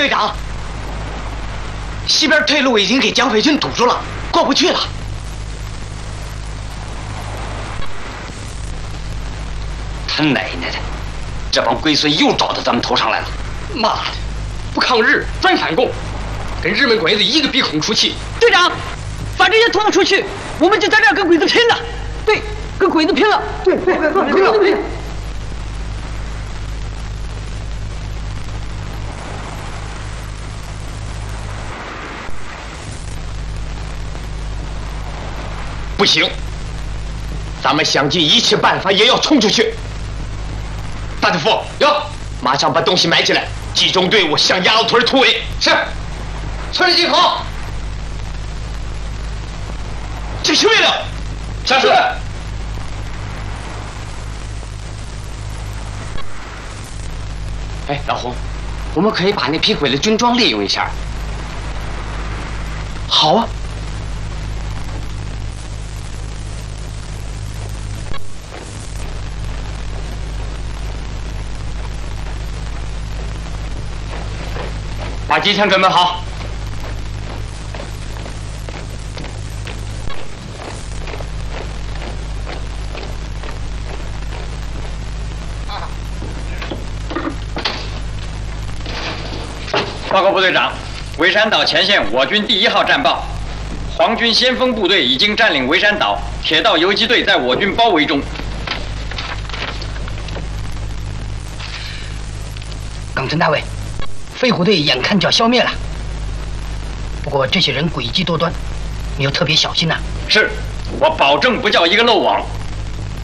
队长，西边退路已经给蒋匪军堵住了，过不去了。 他奶奶的，这帮龟孙又找到咱们头上来了！ 妈的，不抗日专反共，跟日本鬼子一个鼻孔出气。 队长，把这些拖出去，我们就在这儿跟鬼子拼了。对，跟鬼子拼了。对，跟鬼子拼。 不行，咱们想尽一切办法也要冲出去。大队副，哟，马上把东西埋起来，集中队伍向鸭子屯突围。是，村里集合。执行命令。是。哎，老洪，我们可以把那批鬼的军装利用一下。好啊。把机枪准备好。 报告部队长，围山岛前线我军第1号战报，皇军先锋部队已经占领围山岛，铁道游击队在我军包围中。 耿陈大尉。飞虎队眼看就要消灭了，不过这些人诡计多端，你要特别小心呐。 是，我保证不叫一个漏网。